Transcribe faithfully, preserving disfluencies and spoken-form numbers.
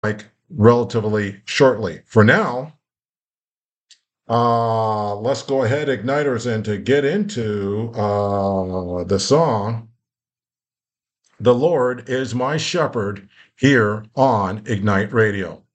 like relatively shortly. For now, uh, let's go ahead, Igniters, and to get into uh, the song, The Lord is My Shepherd, here on Ignite Radio.